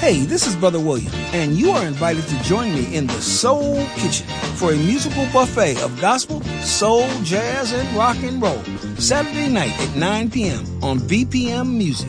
Hey, this is Brother William, and you are invited to join me in the Soul Kitchen for a musical buffet of gospel, soul, jazz, and rock and roll, Saturday night at 9 p.m. on VPM Music.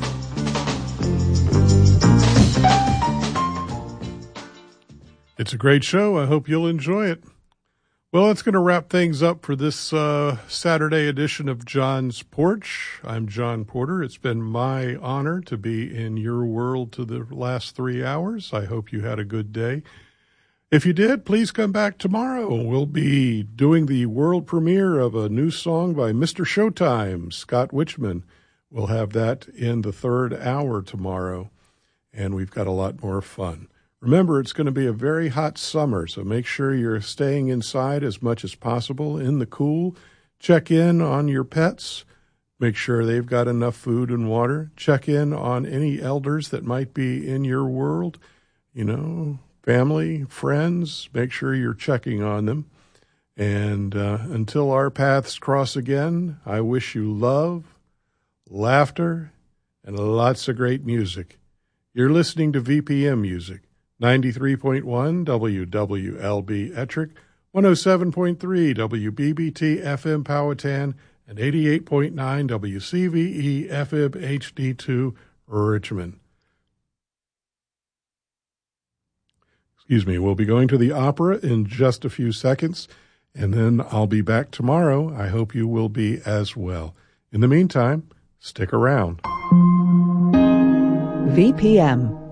It's a great show. I hope you'll enjoy it. Well, that's going to wrap things up for this Saturday edition of John's Porch. I'm John Porter. It's been my honor to be in your world to the last 3 hours. I hope you had a good day. If you did, please come back tomorrow. We'll be doing the world premiere of a new song by Mr. Showtime, Scott Wichman. We'll have that in the third hour tomorrow, and we've got a lot more fun. Remember, it's going to be a very hot summer, so make sure you're staying inside as much as possible in the cool. Check in on your pets. Make sure they've got enough food and water. Check in on any elders that might be in your world. You know, family, friends, make sure you're checking on them. And until our paths cross again, I wish you love, laughter, and lots of great music. You're listening to VPM Music. 93.1 WWLB Ettrick, 107.3 WBBT FM Powhatan, and 88.9 WCVE FM HD2 Richmond. Excuse me, we'll be going to the opera in just a few seconds, and then I'll be back tomorrow. I hope you will be as well. In the meantime, stick around. VPM.